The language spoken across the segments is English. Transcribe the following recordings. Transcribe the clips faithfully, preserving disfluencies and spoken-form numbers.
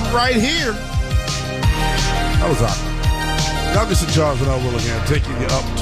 right here. That was awesome. Douglas and Charles and I will again taking you up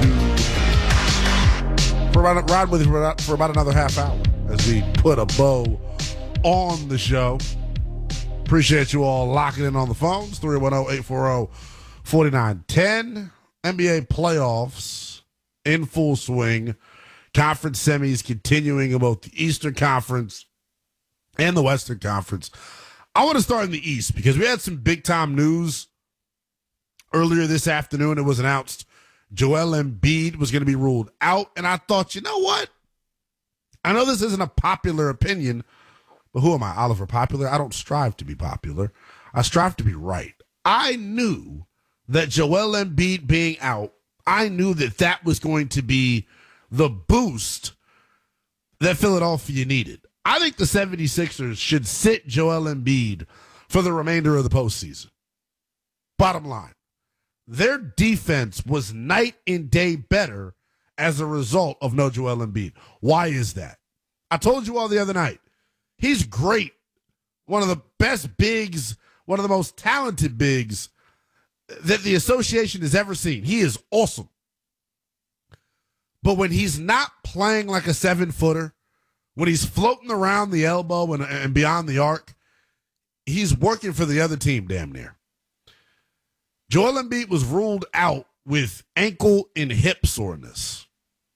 to for about ride with you for about, for about another half hour as we put a bow on the show. Appreciate you all locking in on the phones. three one zero, eight four zero, four nine one zero. N B A playoffs in full swing. Conference semis continuing in both the Eastern Conference and the Western Conference. I want to start in the East because we had some big-time news earlier this afternoon. It was announced Joel Embiid was going to be ruled out, and I thought, you know what? I know this isn't a popular opinion, but who am I, Oliver Popular? I don't strive to be popular. I strive to be right. I knew that Joel Embiid being out, I knew that that was going to be the boost that Philadelphia needed. I think the 76ers should sit Joel Embiid for the remainder of the postseason. Bottom line, their defense was night and day better as a result of no Joel Embiid. Why is that? I told you all the other night, he's great. One of the best bigs, one of the most talented bigs that the association has ever seen. He is awesome. But when he's not playing like a seven-footer, when he's floating around the elbow and, and beyond the arc, he's working for the other team damn near. Joel Embiid was ruled out with ankle and hip soreness.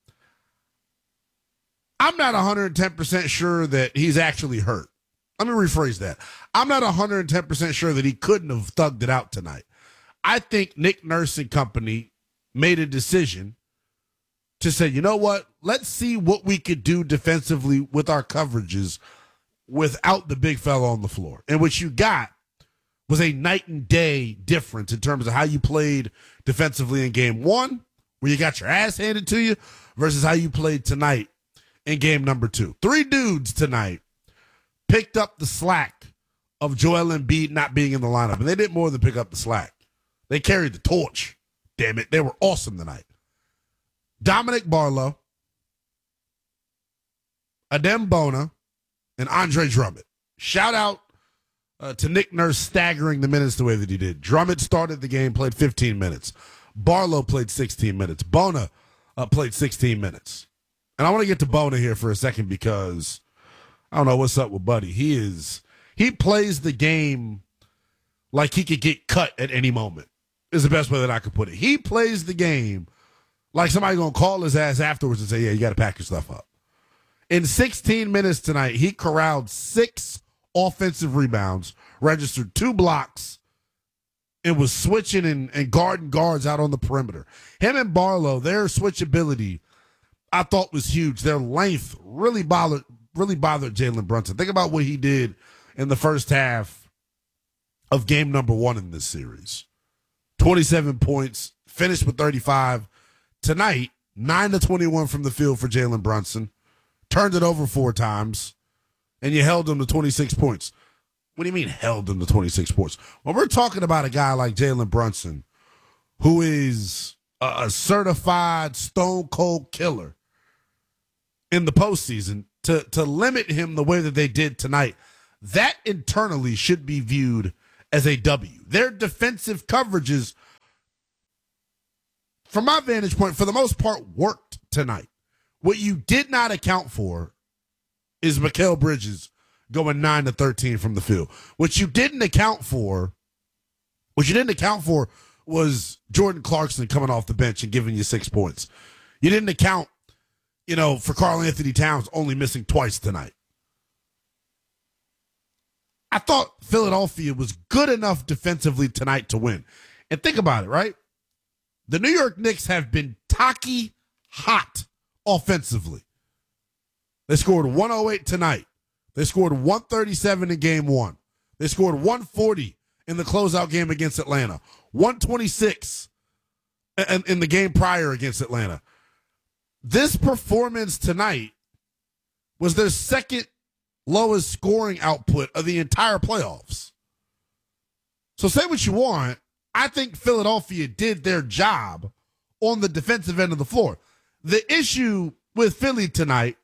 I'm not one hundred ten percent sure that he's actually hurt. Let me rephrase that. I'm not one hundred ten percent sure that he couldn't have thugged it out tonight. I think Nick Nurse and company made a decision to say, you know what, let's see what we could do defensively with our coverages without the big fella on the floor. And what you got was a night and day difference in terms of how you played defensively in game one, where you got your ass handed to you, versus how you played tonight in game number two. Three dudes tonight picked up the slack of Joel Embiid not being in the lineup. And they did more than pick up the slack. They carried the torch. Damn it. They were awesome tonight. Dominic Barlow, Adem Bona, and Andre Drummond. Shout out uh, to Nick Nurse staggering the minutes the way that he did. Drummond started the game, played fifteen minutes. Barlow played sixteen minutes. Bona uh, played sixteen minutes. And I want to get to Bona here for a second because I don't know what's up with Buddy. He is he plays the game like he could get cut at any moment, is the best way that I could put it. He plays the game like somebody going to call his ass afterwards and say, yeah, you got to pack your stuff up. In sixteen minutes tonight, he corralled six offensive rebounds, registered two blocks, and was switching and, and guarding guards out on the perimeter. Him and Barlow, their switchability, I thought was huge. Their length really bothered, really bothered Jalen Brunson. Think about what he did in the first half of game number one in this series. twenty-seven points, finished with thirty-five. Tonight, nine to twenty-one from the field for Jalen Brunson. Turned it over four times, and you held him to twenty-six points. What do you mean held him to twenty-six points? When we're talking about a guy like Jalen Brunson, who is a, a certified stone-cold killer in the postseason, to, to limit him the way that they did tonight, that internally should be viewed as a W. Their defensive coverages, from my vantage point, for the most part, worked tonight. What you did not account for is Mikal Bridges going nine to thirteen from the field. What you didn't account for, what you didn't account for was Jordan Clarkson coming off the bench and giving you six points. You didn't account, you know, for Karl Anthony Towns only missing twice tonight. I thought Philadelphia was good enough defensively tonight to win. And think about it, right? The New York Knicks have been tacky hot offensively. They scored one oh eight tonight. They scored one thirty-seven in game one. They scored one forty in the closeout game against Atlanta. one twenty-six in, in the game prior against Atlanta. This performance tonight was their second lowest scoring output of the entire playoffs. So say what you want. I think Philadelphia did their job on the defensive end of the floor. The issue with Philly tonight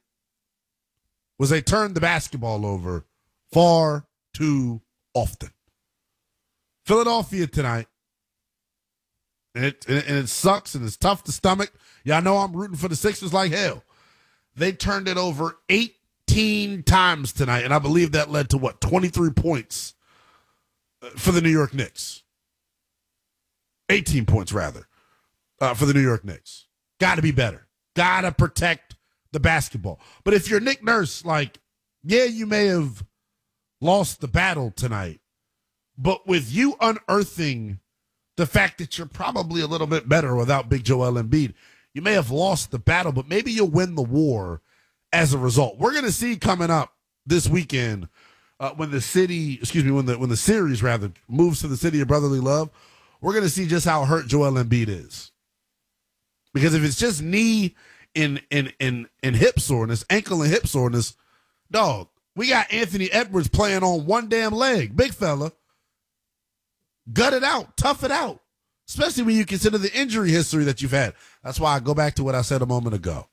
was they turned the basketball over far too often. Philadelphia tonight, and it, and it sucks and it's tough to stomach. Y'all know I'm rooting for the Sixers like hell. They turned it over eighteen times tonight, and I believe that led to, what, twenty-three points for the New York Knicks. eighteen points, rather, uh, for the New York Knicks. Got to be better. Got to protect the basketball. But if you're Nick Nurse, like, yeah, you may have lost the battle tonight, but with you unearthing the fact that you're probably a little bit better without Big Joel Embiid, you may have lost the battle, but maybe you'll win the war as a result. We're going to see coming up this weekend uh, when the city, excuse me, when the when the series, rather, moves to the city of brotherly love, we're going to see just how hurt Joel Embiid is. Because if it's just knee and, and, and, and hip soreness, ankle and hip soreness, dog, we got Anthony Edwards playing on one damn leg. Big fella. Gut it out. Tough it out. Especially when you consider the injury history that you've had. That's why I go back to what I said a moment ago.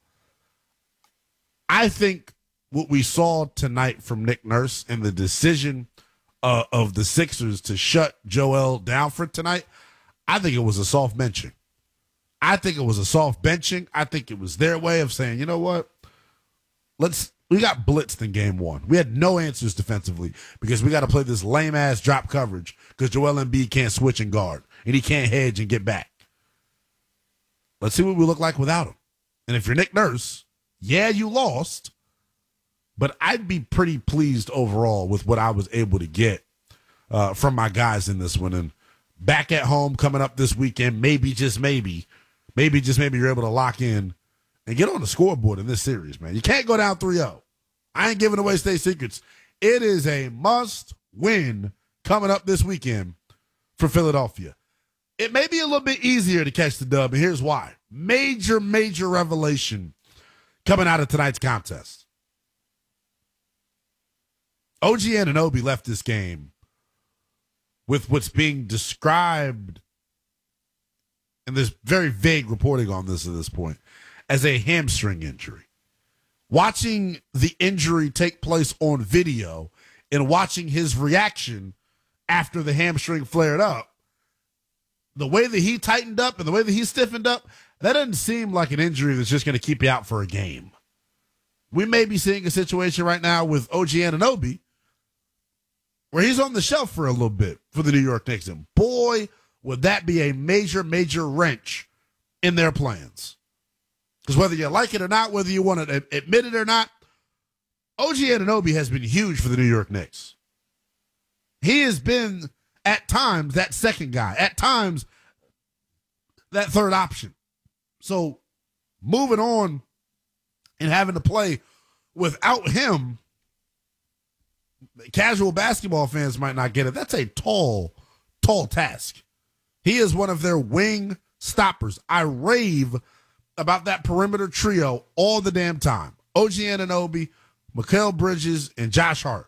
I think what we saw tonight from Nick Nurse and the decision uh, of the Sixers to shut Joel down for tonight, I think it was a soft benching. I think it was a soft benching. I think it was their way of saying, you know what? Let's we got blitzed in game one. We had no answers defensively because we got to play this lame-ass drop coverage because Joel Embiid can't switch and guard, and he can't hedge and get back. Let's see what we look like without him. And if you're Nick Nurse, yeah, you lost, but I'd be pretty pleased overall with what I was able to get uh, from my guys in this one. And back at home coming up this weekend, maybe, just maybe, maybe, just maybe you're able to lock in and get on the scoreboard in this series, man. You can't go down three oh. I ain't giving away state secrets. It is a must-win coming up this weekend for Philadelphia. It may be a little bit easier to catch the dub, and here's why. Major, major revelation coming out of tonight's contest. O G Anunoby left this game with what's being described, and there's very vague reporting on this at this point, as a hamstring injury. Watching the injury take place on video and watching his reaction after the hamstring flared up, the way that he tightened up and the way that he stiffened up, that doesn't seem like an injury that's just going to keep you out for a game. We may be seeing a situation right now with O G Anunoby where he's on the shelf for a little bit for the New York Knicks. And boy, would that be a major, major wrench in their plans. Because whether you like it or not, whether you want to admit it or not, O G Anunoby has been huge for the New York Knicks. He has been, at times, that second guy. At times, that third option. So, moving on and having to play without him, casual basketball fans might not get it. That's a tall, tall task. He is one of their wing stoppers. I rave about that perimeter trio all the damn time. O G Anunoby, Mikal Bridges, and Josh Hart.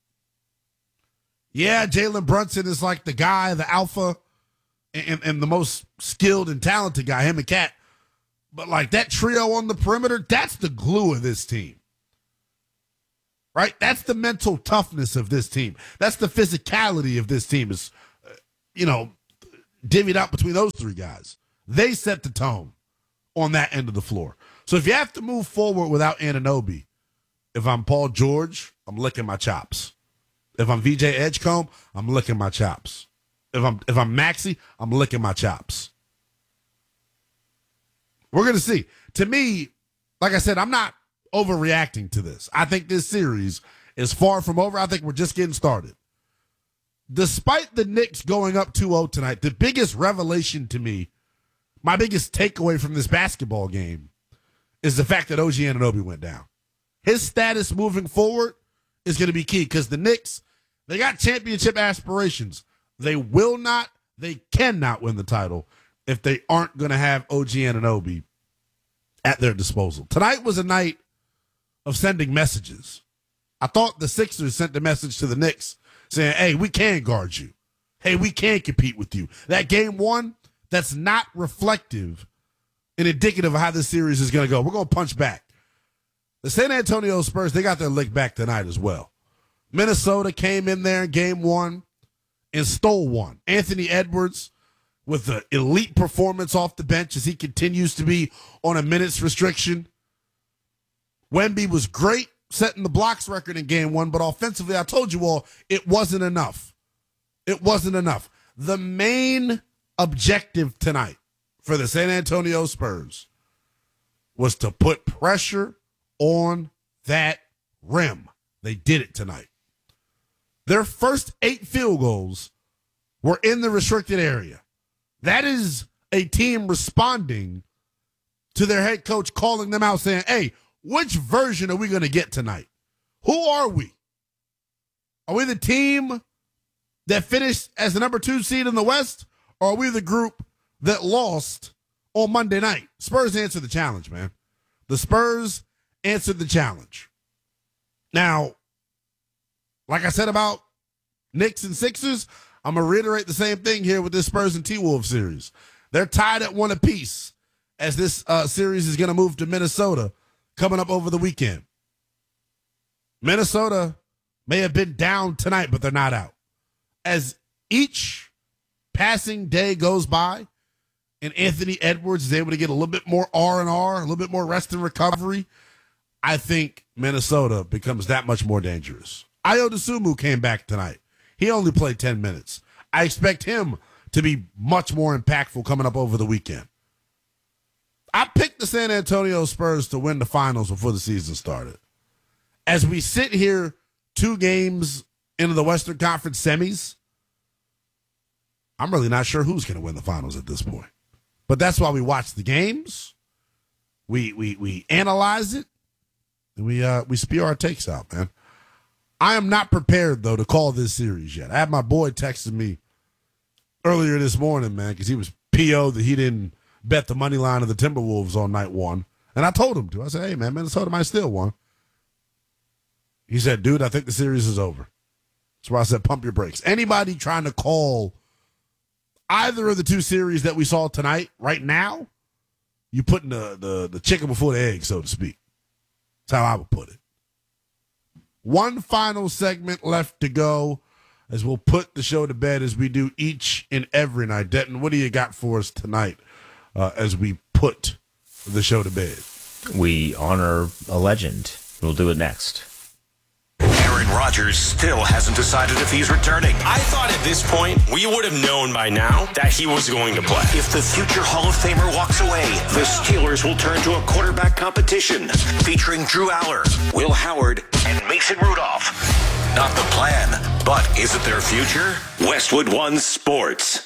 Yeah, Jalen Brunson is like the guy, the alpha, and, and the most skilled and talented guy, him and Cat. But like that trio on the perimeter, that's the glue of this team. Right? That's the mental toughness of this team. That's the physicality of this team is, uh, you know, divvied out between those three guys. They set the tone on that end of the floor. So if you have to move forward without Anunoby, if I'm Paul George, I'm licking my chops. If I'm V J Edgecombe, I'm licking my chops. If I'm if I'm Maxey, I'm licking my chops. We're going to see. To me, like I said, I'm not overreacting to this. I think this series is far from over. I think we're just getting started. Despite the Knicks going up two oh tonight, the biggest revelation to me, my biggest takeaway from this basketball game is the fact that O G Anunoby went down. His status moving forward is going to be key because the Knicks, they got championship aspirations. They will not, they cannot win the title if they aren't going to have O G Anunoby at their disposal. Tonight was a night of sending messages. I thought the Sixers sent the message to the Knicks saying, hey, we can guard you. Hey, we can compete with you. That game one, that's not reflective and indicative of how this series is going to go. We're going to punch back. The San Antonio Spurs, they got their lick back tonight as well. Minnesota came in there in game one and stole one. Anthony Edwards with the elite performance off the bench as he continues to be on a minutes restriction. Wemby was great, setting the blocks record in game one, but offensively, I told you all, it wasn't enough. It wasn't enough. The main objective tonight for the San Antonio Spurs was to put pressure on that rim. They did it tonight. Their first eight field goals were in the restricted area. That is a team responding to their head coach calling them out saying, hey, which version are we going to get tonight? Who are we? Are we the team that finished as the number two seed in the West, or are we the group that lost on Monday night? Spurs answered the challenge, man. The Spurs answered the challenge. Now, like I said about Knicks and Sixers, I'm going to reiterate the same thing here with this Spurs and T-Wolves series. They're tied at one apiece as this uh, series is going to move to Minnesota coming up over the weekend. Minnesota may have been down tonight, but they're not out. As each passing day goes by and Anthony Edwards is able to get a little bit more R and R, a little bit more rest and recovery, I think Minnesota becomes that much more dangerous. Ayo Dosunmu came back tonight. He only played ten minutes. I expect him to be much more impactful coming up over the weekend. I picked the San Antonio Spurs to win the finals before the season started. As we sit here two games into the Western Conference semis, I'm really not sure who's going to win the finals at this point. But that's why we watch the games, we we we analyze it, and we uh, we spew our takes out, man. I am not prepared, though, to call this series yet. I had my boy texting me earlier this morning, man, because he was P O'd that he didn't bet the money line of the Timberwolves on night one. And I told him to. I said, hey, man, Minnesota might still won. He said, dude, I think the series is over. That's why I said pump your brakes. Anybody trying to call either of the two series that we saw tonight, right now, you putting the, the, the chicken before the egg, so to speak. That's how I would put it. One final segment left to go as we'll put the show to bed as we do each and every night. Denton, what do you got for us tonight uh, as we put the show to bed? We honor a legend. We'll do it next. Aaron Rodgers still hasn't decided if he's returning. I thought at this point we would have known by now that he was going to play. If the future Hall of Famer walks away, the Steelers will turn to a quarterback competition featuring Drew Aller, Will Howard, and Mason Rudolph. Not the plan, but is it their future? Westwood One Sports.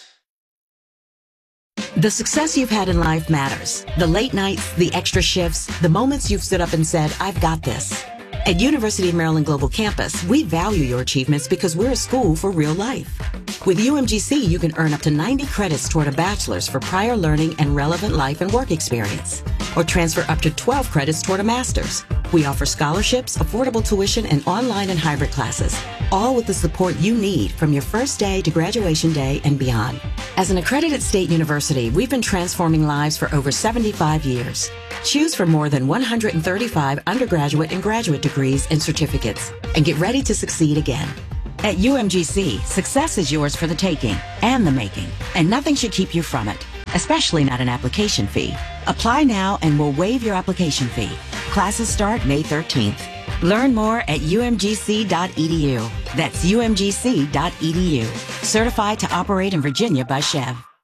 The success you've had in life matters. The late nights, the extra shifts, the moments you've stood up and said, I've got this. At University of Maryland Global Campus, we value your achievements because we're a school for real life. With U M G C, you can earn up to ninety credits toward a bachelor's for prior learning and relevant life and work experience, or transfer up to twelve credits toward a master's. We offer scholarships, affordable tuition, and online and hybrid classes, all with the support you need from your first day to graduation day and beyond. As an accredited state university, we've been transforming lives for over seventy-five years. Choose from more than one hundred thirty-five undergraduate and graduate degrees and certificates, and get ready to succeed again. At U M G C, success is yours for the taking and the making, and nothing should keep you from it, especially not an application fee. Apply now and we'll waive your application fee. Classes start May thirteenth. Learn more at U M G C dot E D U. That's U M G C dot E D U. Certified to operate in Virginia by Chev.